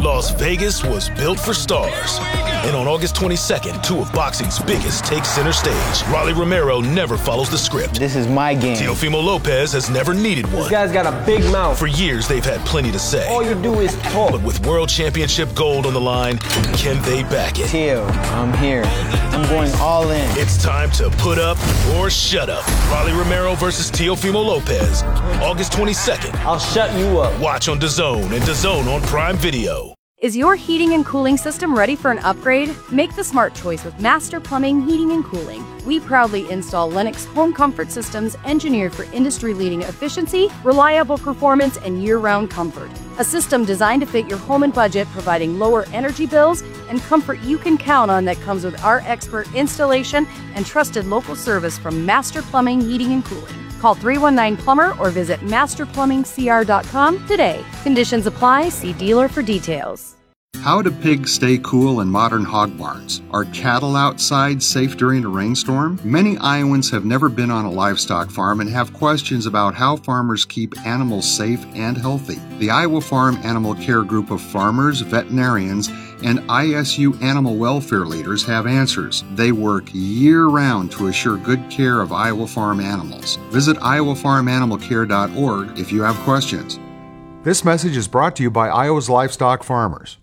Las Vegas was built for stars. And on August 22nd, two of boxing's biggest take center stage. Rolly Romero never follows the script. This is my game. Teofimo Lopez has never needed one. This guy's got a big mouth. For years, they've had plenty to say. All you do is talk. But with World Championship gold on the line, can they back it? Teo, I'm here. I'm going all in. It's time to put up or shut up. Rolly Romero versus Teofimo Lopez. August 22nd. I'll shut you up. Watch on DAZN and DAZN on Prime Video. Is your heating and cooling system ready for an upgrade? Make the smart choice with Master Plumbing, Heating and Cooling. We proudly install Lennox home comfort systems engineered for industry-leading efficiency, reliable performance, and year-round comfort. A system designed to fit your home and budget, providing lower energy bills and comfort you can count on that comes with our expert installation and trusted local service from Master Plumbing, Heating and Cooling. Call 319-PLUMBER or visit masterplumbingcr.com today. Conditions apply. See dealer for details. How do pigs stay cool in modern hog barns? Are cattle outside safe during a rainstorm? Many Iowans have never been on a livestock farm and have questions about how farmers keep animals safe and healthy. The Iowa Farm Animal Care Group of farmers, veterinarians, and ISU animal welfare leaders have answers. They work year-round to assure good care of Iowa farm animals. Visit iowafarmanimalcare.org if you have questions. This message is brought to you by Iowa's livestock farmers.